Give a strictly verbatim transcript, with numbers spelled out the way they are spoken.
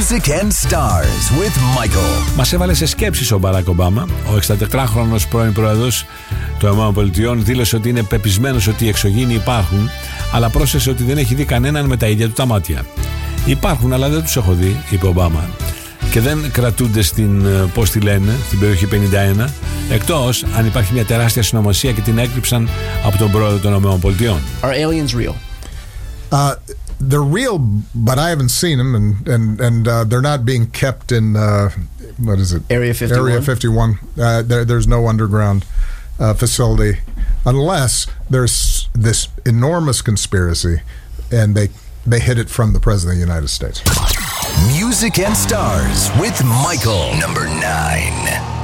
Music and Stars with Michael. Μας έβαλε σε σκέψεις ο Μπαράκ Ομπάμα. Ο εξήντα πρώην πρόεδρος των ΗΠΑ δήλωσε ότι είναι πεπισμένος ότι οι εξωγήινοι υπάρχουν, αλλά πρόσθεσε ότι δεν έχει δει κανέναν με τα ίδια του τα μάτια. Υπάρχουν, αλλά δεν τους έχω δει, είπε ο Ομπάμα. Και δεν κρατούνται στην, πώς τη λένε, στην περιοχή πενήντα ένα, εκτός αν υπάρχει μια τεράστια συνωμοσία και την έκρυψαν από τον πρόεδρο των ΗΠΑ. Are aliens real? Uh, they're real, but I haven't seen them, and and and uh, they're not being kept in uh, what is it? Area fifty-one. Area fifty-one. Uh, there, there's no underground uh, facility, unless there's this enormous conspiracy, and they they hid it from the President of the United States. Music and Stars with Michael. Number nine.